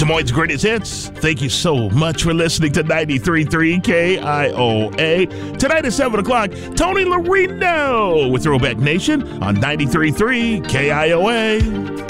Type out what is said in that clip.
Des Moines' greatest hits. Thank you so much for listening to 93.3 KIOA. Tonight at 7 o'clock, Tony Larino with Throwback Nation on 93.3 KIOA.